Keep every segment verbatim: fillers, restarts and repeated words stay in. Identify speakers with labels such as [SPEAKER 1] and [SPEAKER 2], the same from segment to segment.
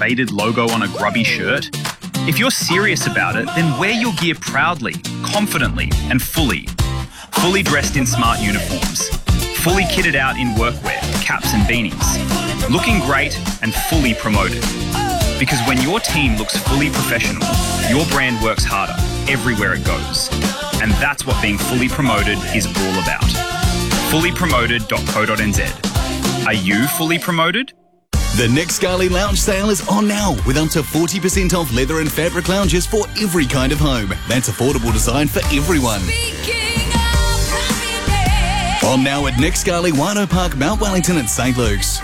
[SPEAKER 1] faded logo on a grubby shirt? If you're serious about it, then wear your gear proudly, confidently, and fully. Fully dressed in smart uniforms. Fully kitted out in workwear, caps and beanies. Looking great and fully promoted. Because when your team looks fully professional, your brand works harder everywhere it goes. And that's what being fully promoted is all about. fully promoted dot co dot n z. Are you fully promoted?
[SPEAKER 2] The Nick Scali Lounge sale is on now with up to forty percent off leather and fabric lounges for every kind of home. That's affordable design for everyone. On now at Nick Scali, Wino Park, Mount Wellington and St Luke's.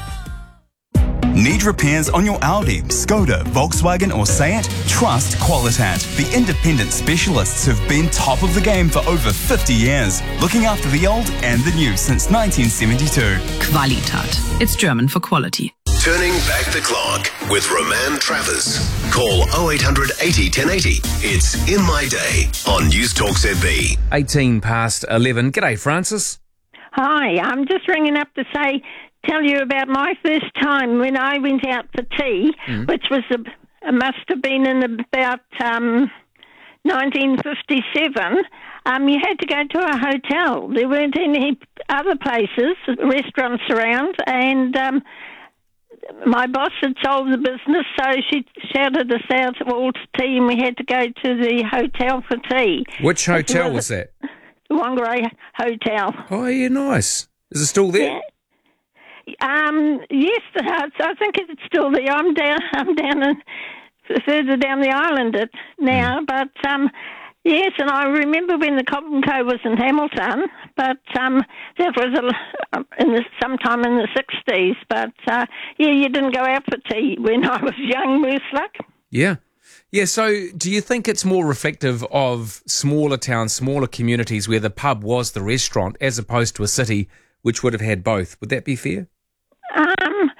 [SPEAKER 3] Need repairs on your Audi, Skoda, Volkswagen or Seat? Trust Qualitat, the independent specialists who've been top of the game for over fifty years, looking after the old and the new since nineteen seventy-two.
[SPEAKER 4] Qualitat. It's German for quality.
[SPEAKER 5] Turning back the clock with Roman Travers. Call oh eight hundred eighty ten eighty. It's In My Day on News Talk Z B.
[SPEAKER 6] eighteen past eleven. G'day, Francis.
[SPEAKER 7] Hi, I'm just ringing up to say, tell you about my first time when I went out for tea, mm. which was a, it must have been in about um, nineteen fifty-seven. Um, you had to go to a hotel. There weren't any other places, restaurants around, and um, my boss had sold the business, so she shouted us out all to tea, and we had to go to the hotel for tea.
[SPEAKER 6] Which hotel was, was that?
[SPEAKER 7] The Whangarei Hotel.
[SPEAKER 6] Oh, yeah, nice. Is it still there?
[SPEAKER 7] Yeah. Um, yes, I think it's still there. I'm down. I'm down in, further down the island it now, mm. but um, yes, and I remember when the Cobb and Co was in Hamilton, but um, that was a, in the, sometime in the sixties. But uh, yeah, you didn't go out for tea when I was young, worse luck.
[SPEAKER 6] Yeah. Yeah, so do you think it's more reflective of smaller towns, smaller communities where the pub was the restaurant as opposed to a city which would have had both? Would that be fair?
[SPEAKER 7] Um,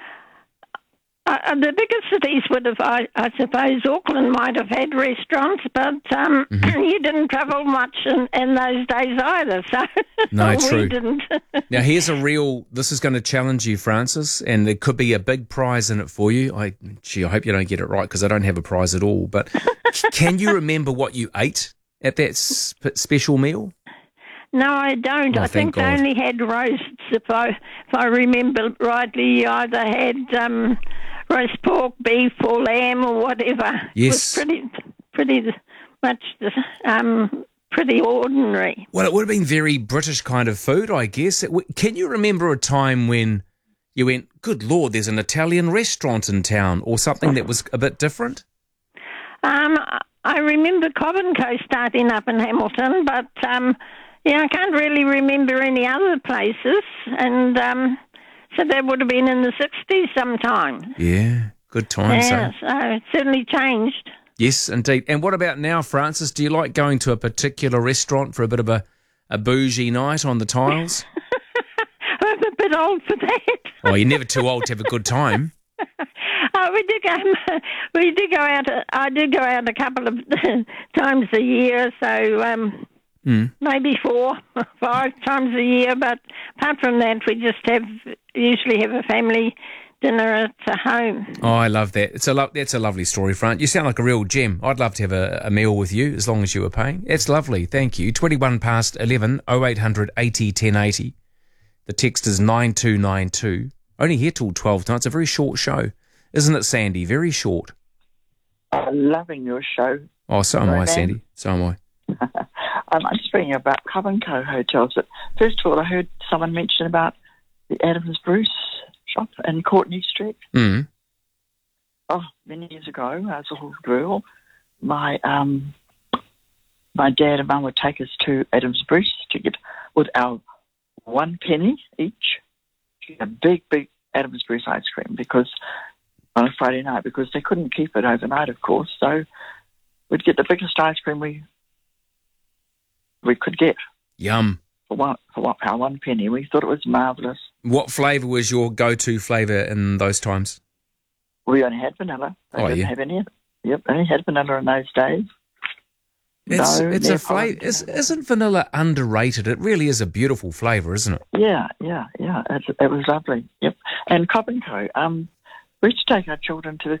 [SPEAKER 7] uh, the bigger cities would have, I, I suppose, Auckland might have had restaurants, but um, mm-hmm. you didn't travel much in, in those days either, so
[SPEAKER 6] no,
[SPEAKER 7] we
[SPEAKER 6] true.
[SPEAKER 7] didn't.
[SPEAKER 6] Now, here's a real, this is going to challenge you, Francis, and there could be a big prize in it for you. I, gee, I hope you don't get it right because I don't have a prize at all, but can you remember what you ate at that sp- special meal?
[SPEAKER 7] No, I don't.
[SPEAKER 6] Oh,
[SPEAKER 7] I think
[SPEAKER 6] God.
[SPEAKER 7] they only had roasts, if I, if I remember rightly. You either had um, roast pork, beef or lamb or whatever.
[SPEAKER 6] Yes.
[SPEAKER 7] It was pretty, pretty much um, pretty ordinary.
[SPEAKER 6] Well, it would have been very British kind of food, I guess. It w- can you remember a time when you went, good Lord, there's an Italian restaurant in town or something that was a bit different?
[SPEAKER 7] Um, I remember Cobb and Co starting up in Hamilton, but... Um, Yeah, I can't really remember any other places, and um, so that would have been in the sixties sometime.
[SPEAKER 6] Yeah, good times.
[SPEAKER 7] Yeah,
[SPEAKER 6] so.
[SPEAKER 7] so it certainly changed.
[SPEAKER 6] Yes, indeed. And what about now, Francis? Do you like going to a particular restaurant for a bit of a, a bougie night on the tiles?
[SPEAKER 7] I'm a bit old for that.
[SPEAKER 6] Oh, you're never too old to have a good time.
[SPEAKER 7] Oh, we do go. We do go out. I do go out a couple of times a year, so. Um,
[SPEAKER 6] Mm.
[SPEAKER 7] Maybe four, five times a year, but apart from that, we just have usually have a family dinner at home.
[SPEAKER 6] Oh, I love that. It's a lo- that's a lovely story, Fran. You sound like a real gem. I'd love to have a, a meal with you as long as you were paying. It's lovely. Thank you. twenty-one past eleven, oh eight hundred eighty ten eighty. The text is nine two nine two. Only here till twelve tonight. It's a very short show. Isn't it, Sandy? Very short.
[SPEAKER 8] I'm loving your show.
[SPEAKER 6] Oh, so am I, Sandy. So am I.
[SPEAKER 8] um, I'm just reading about Cobb and Co hotels. But first of all, I heard someone mention about the Adams Bruce shop in Courtney Street.
[SPEAKER 6] Mm.
[SPEAKER 8] Oh, many years ago, I was a little girl. My um, my dad and mum would take us to Adams Bruce to get with our one penny each, a big, big Adams Bruce ice cream because on a Friday night because they couldn't keep it overnight, of course. So we'd get the biggest ice cream we we could get.
[SPEAKER 6] Yum.
[SPEAKER 8] For one, for one, our one penny. We thought it was marvellous.
[SPEAKER 6] What flavour was your go-to flavour in those times?
[SPEAKER 8] We only had vanilla. They
[SPEAKER 6] oh,
[SPEAKER 8] didn't
[SPEAKER 6] yeah.
[SPEAKER 8] have any. Yep, only had vanilla in those days.
[SPEAKER 6] It's,
[SPEAKER 8] no,
[SPEAKER 6] it's a flavour. Isn't vanilla underrated? It really is a beautiful flavour, isn't it?
[SPEAKER 8] Yeah, yeah, yeah. It, it was lovely. Yep. And Cobb and Co. Um, we used to take our children to the